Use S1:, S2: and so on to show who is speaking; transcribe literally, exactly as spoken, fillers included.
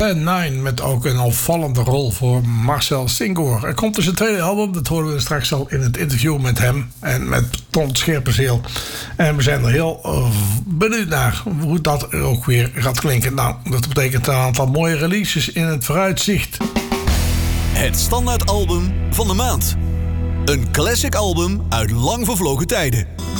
S1: Plan nine met ook een opvallende rol voor Marcel Singoor. Er komt dus een tweede album, dat horen we straks al in het interview met hem en met Ton Scherpenzeel. En we zijn er heel uh, benieuwd naar hoe dat ook weer gaat klinken. Nou, dat betekent een aantal mooie releases in het vooruitzicht.
S2: Het standaard album van de maand. Een classic album uit lang vervlogen tijden.